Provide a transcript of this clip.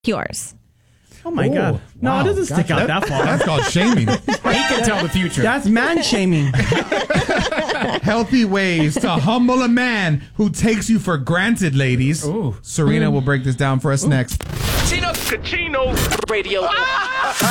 yours. Oh my God. No, it doesn't stick out that far. That's called shaming. He can tell the future. That's man shaming. Healthy ways to humble a man who takes you for granted, ladies. Ooh. Serena will break this down for us next. Chino Radio.